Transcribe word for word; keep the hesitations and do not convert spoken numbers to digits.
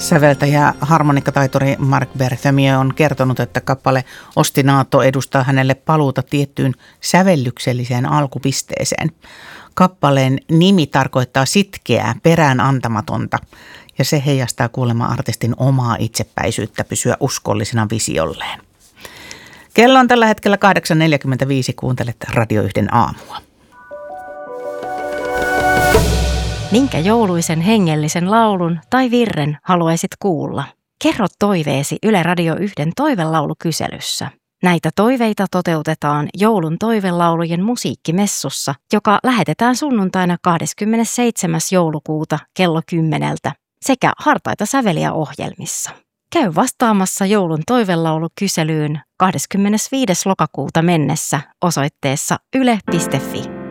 Säveltäjä harmonikkataituri Mark Berthemieu on kertonut, että kappale Ostinato edustaa hänelle paluuta tiettyyn sävellykselliseen alkupisteeseen. Kappaleen nimi tarkoittaa sitkeää, perään antamatonta, ja se heijastaa kuulemma artistin omaa itsepäisyyttä pysyä uskollisena visiolleen. Kello on tällä hetkellä kahdeksan neljäkymmentäviisi, kuuntelet Radio yhden aamua. Minkä jouluisen hengellisen laulun tai virren haluaisit kuulla? Kerro toiveesi Yle Radio yhden toivelaulukyselyssä. Näitä toiveita toteutetaan joulun toivelaulujen musiikkimessussa, joka lähetetään sunnuntaina kahdeskymmenesseitsemäs joulukuuta kello kymmeneltä sekä Hartaita säveliä -ohjelmissa. Käy vastaamassa joulun toivelaulukyselyyn kahdeskymmenesviides lokakuuta mennessä osoitteessa yle piste fi.